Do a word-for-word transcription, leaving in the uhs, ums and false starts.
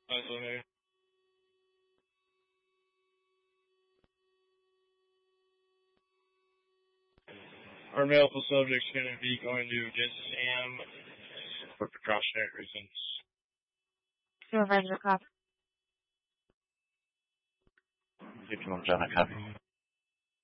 Nice one here. Our medical subject's going to be going to against Sam for precautionary reasons. Supervisor Cobb. If you want John a copy.